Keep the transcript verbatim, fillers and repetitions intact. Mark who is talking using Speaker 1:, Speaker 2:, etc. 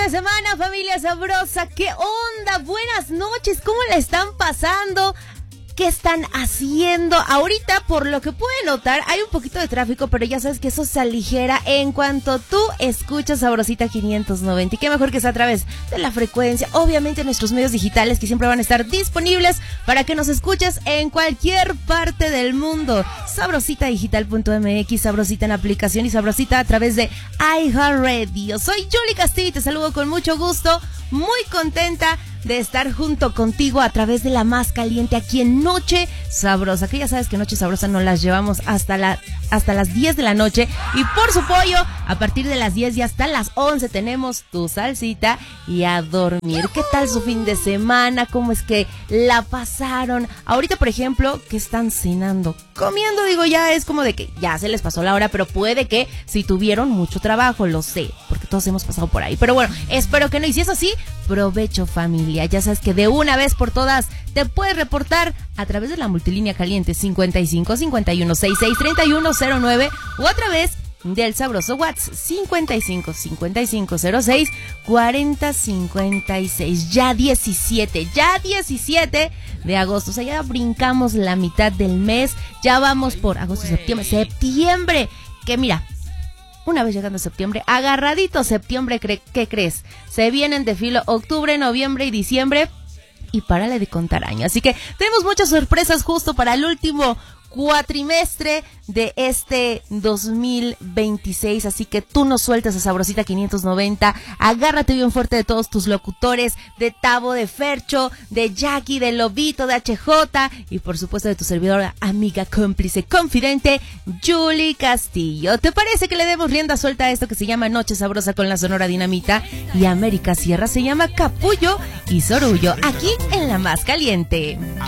Speaker 1: de semana, familia sabrosa. ¿Qué onda? Buenas noches. ¿Cómo la están pasando? ¿Qué están haciendo? Ahorita, por lo que pude notar, hay un poquito de tráfico, pero ya sabes que eso se aligera en cuanto tú escuchas Sabrosita quinientos noventa. Y qué mejor que sea a través de la frecuencia, obviamente nuestros medios digitales que siempre van a estar disponibles para que nos escuches en cualquier parte del mundo. sabrosita digital punto m x, Sabrosita en aplicación y Sabrosita a través de iHeartRadio. Soy Julie Castillo y te saludo con mucho gusto, muy contenta de estar junto contigo a través de la más caliente aquí en Noche Sabrosa, que ya sabes que Noche Sabrosa nos las llevamos hasta la hasta las diez de la noche, y por su pollo, a partir de las diez y hasta las once tenemos tu salsita y a dormir. ¿Qué tal su fin de semana? ¿Cómo es que la pasaron? Ahorita, por ejemplo, ¿qué están cenando? Comiendo, digo, ya es como de que ya se les pasó la hora, pero puede que si tuvieron mucho trabajo, lo sé, porque todos hemos pasado por ahí. Pero bueno, espero que no, y si es así, provecho, familia. Ya sabes que de una vez por todas te puedes reportar a través de la multilínea caliente cincuenta y cinco, cincuenta y uno, sesenta y seis, treinta y uno cero nueve o a través del sabroso WhatsApp cincuenta y cinco, cincuenta y cinco, cero seis, cuarenta, cincuenta y seis. Ya diecisiete, ya diecisiete de agosto, o sea, ya brincamos la mitad del mes, ya vamos por agosto, septiembre, septiembre, que mira, una vez llegando a septiembre, agarradito septiembre, ¿qué crees? Se vienen de filo octubre, noviembre y diciembre, y párale de contar años. Así que tenemos muchas sorpresas justo para el último cuatrimestre de este dos mil veintiséis, así que tú no sueltes a Sabrosita quinientos noventa, agárrate bien fuerte de todos tus locutores, de Tavo, de Fercho, de Jackie, de Lobito, de H J y por supuesto de tu servidora, amiga, cómplice, confidente, Julie Castillo. ¿Te parece que le demos rienda suelta a esto que se llama Noche Sabrosa con la Sonora Dinamita? Y América Sierra se llama Capullo y Sorullo, aquí en La Más Caliente.